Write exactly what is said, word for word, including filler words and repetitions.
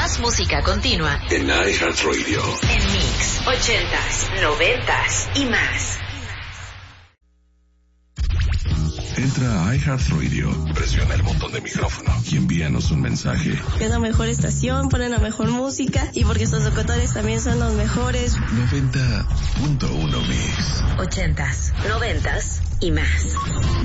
Más música continua en iHeartRadio. En Mix, ochentas, noventas y más. Entra a iHeartRadio, presiona el botón de micrófono y envíanos un mensaje. Es la mejor estación, ponen la mejor música y porque estos locutores también son los mejores. noventa punto uno Mix. Ochentas, noventas y más.